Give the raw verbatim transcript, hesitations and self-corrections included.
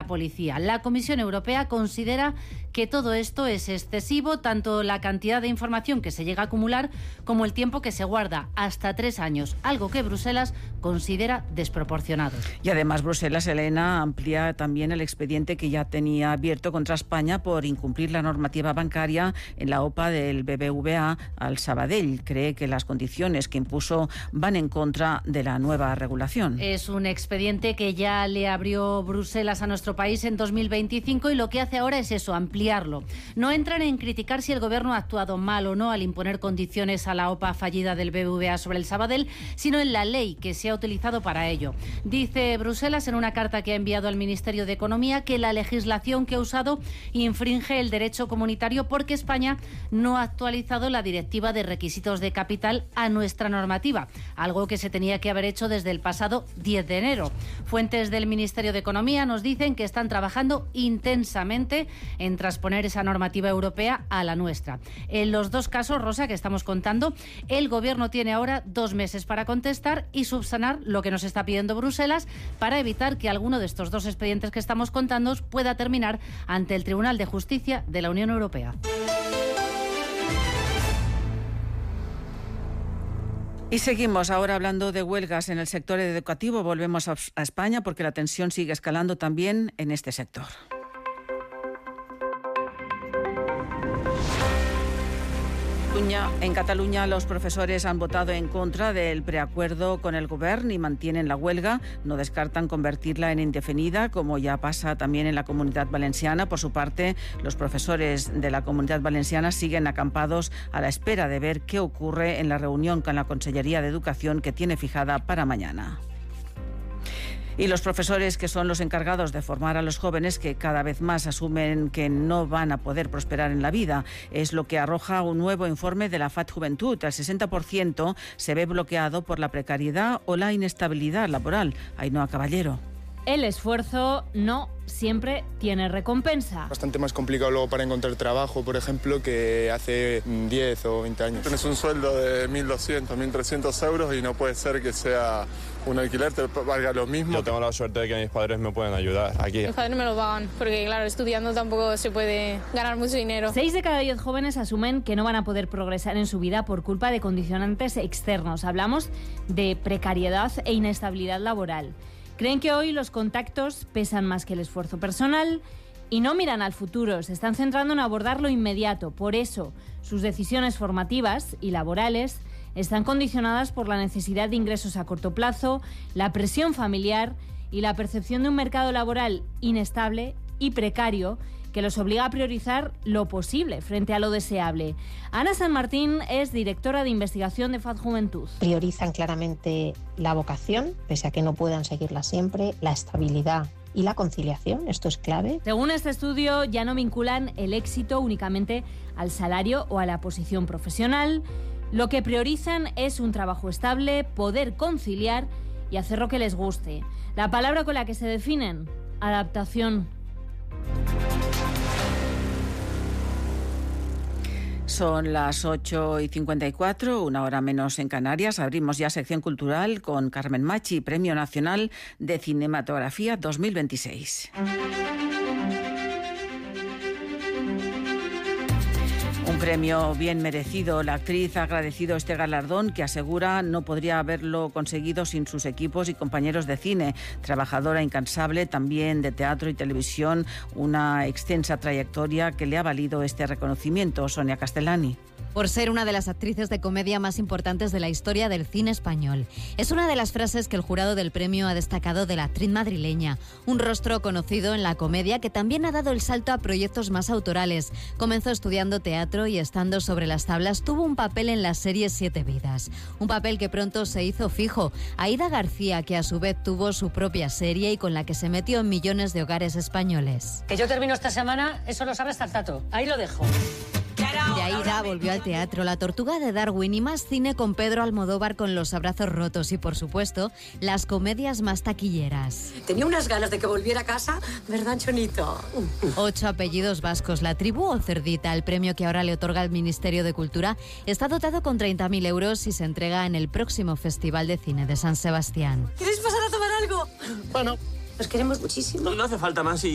policía. La Comisión Europea considera que todo esto es excesivo, tanto la cantidad de información que se llega a acumular como el tiempo que se guarda, hasta tres años, algo que Bruselas considera desproporcionado. Y además Bruselas, Elena, amplía también el expediente que ya tenía abierto contra España por incumplir la normativa bancaria en la O P A del B B V A al Sabadell. Cree que las condiciones que impuso van en contra de la nueva regulación. Es un expediente que ya le abrió Bruselas a nuestro país en dos mil veinticinco y lo que hace ahora es eso, ampliarlo. No entran en criticar si el Gobierno ha actuado mal o no al imponer condiciones a la O P A fallida del B B V A sobre el Sabadell, sino en la ley que se ha utilizado para ello. Dice Bruselas en una carta que ha enviado al Ministerio de Economía que la legislación que ha usado infringe el derecho comunitario porque España no ha actualizado la Directiva de Requisitos de Capital a nuestra normativa, algo que se tenía que haber hecho desde el pasado diez de enero. Fuentes del Ministerio de Economía nos dicen que están trabajando intensamente en transponer esa normativa europea a la nuestra. En los dos casos, Rosa, que estamos contando, el Gobierno tiene ahora dos meses para contestar y subsanar lo que nos está pidiendo Bruselas para evitar que alguno de estos dos expedientes que estamos contando pueda terminar ante el Tribunal de Justicia de la Unión Europea. Y seguimos ahora hablando de huelgas en el sector educativo. Volvemos a España porque la tensión sigue escalando también en este sector. En Cataluña los profesores han votado en contra del preacuerdo con el Govern y mantienen la huelga. No descartan convertirla en indefinida, como ya pasa también en la Comunidad Valenciana. Por su parte, los profesores de la Comunidad Valenciana siguen acampados a la espera de ver qué ocurre en la reunión con la Consellería de Educación que tiene fijada para mañana. Y los profesores, que son los encargados de formar a los jóvenes, que cada vez más asumen que no van a poder prosperar en la vida. Es lo que arroja un nuevo informe de la F A D Juventud. El sesenta por ciento se ve bloqueado por la precariedad o la inestabilidad laboral. Ainhoa Caballero. El esfuerzo no siempre tiene recompensa. Bastante más complicado luego para encontrar trabajo, por ejemplo, que hace diez o veinte años. Tienes un sueldo de mil doscientos, mil trescientos euros y no puede ser que sea un alquiler te valga lo mismo. Yo tengo la suerte de que mis padres me pueden ayudar aquí. Mis padres me lo pagan, porque claro, estudiando tampoco se puede ganar mucho dinero. Seis de cada diez jóvenes asumen que no van a poder progresar en su vida por culpa de condicionantes externos. Hablamos de precariedad e inestabilidad laboral. Creen que hoy los contactos pesan más que el esfuerzo personal y no miran al futuro, se están centrando en abordar lo inmediato. Por eso, sus decisiones formativas y laborales están condicionadas por la necesidad de ingresos a corto plazo, la presión familiar y la percepción de un mercado laboral inestable y precario que los obliga a priorizar lo posible frente a lo deseable. Ana San Martín es directora de investigación de F A D Juventud. Priorizan claramente la vocación, pese a que no puedan seguirla siempre, la estabilidad y la conciliación, esto es clave. Según este estudio, ya no vinculan el éxito únicamente al salario o a la posición profesional. Lo que priorizan es un trabajo estable, poder conciliar y hacer lo que les guste. La palabra con la que se definen, adaptación. Son las ocho y cincuenta y cuatro, una hora menos en Canarias. Abrimos ya sección cultural con Carmen Machi, Premio Nacional de Cinematografía dos mil veintiséis. Un premio bien merecido. La actriz ha agradecido este galardón que asegura no podría haberlo conseguido sin sus equipos y compañeros de cine. Trabajadora incansable también de teatro y televisión, una extensa trayectoria que le ha valido este reconocimiento. Sonia Castellani. Por ser una de las actrices de comedia más importantes de la historia del cine español. Es una de las frases que el jurado del premio ha destacado de la actriz madrileña, un rostro conocido en la comedia que también ha dado el salto a proyectos más autorales. Comenzó estudiando teatro y estando sobre las tablas tuvo un papel en la serie Siete Vidas, un papel que pronto se hizo fijo. Aída García, que a su vez tuvo su propia serie y con la que se metió en millones de hogares españoles. Que yo termino esta semana, eso lo sabes Tartato. Ahí lo dejo. De Aída volvió al teatro, La Tortuga de Darwin y más cine con Pedro Almodóvar con Los abrazos rotos y, por supuesto, las comedias más taquilleras. Tenía unas ganas de que volviera a casa, ¿verdad, Chonito? Ocho apellidos vascos, La Tribu o Cerdita, el premio que ahora le otorga el Ministerio de Cultura, está dotado con treinta mil euros y se entrega en el próximo Festival de Cine de San Sebastián. ¿Quieres pasar a tomar algo? Bueno, Nos queremos muchísimo. No, no hace falta más y